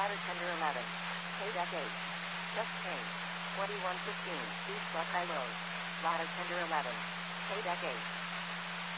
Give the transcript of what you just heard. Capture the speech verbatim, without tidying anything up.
Ladder Tender eleven. K deck eight. Just change. twenty-one fifteen. East Buckeye Road. Ladder Tender eleven. K deck eight.